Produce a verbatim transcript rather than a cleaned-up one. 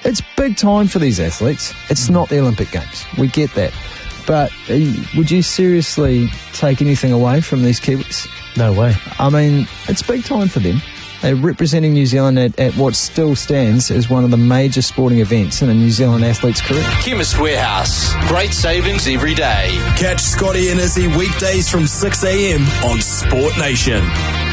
it's big time for these athletes. It's not the Olympic Games. We get that. But uh, would you seriously take anything away from these Kiwis? No way. I mean, it's big time for them. They're representing New Zealand at, at what still stands as one of the major sporting events in a New Zealand athlete's career. Chemist Warehouse. Great savings every day. Catch Scotty and Izzy weekdays from six a.m. on Sport Nation.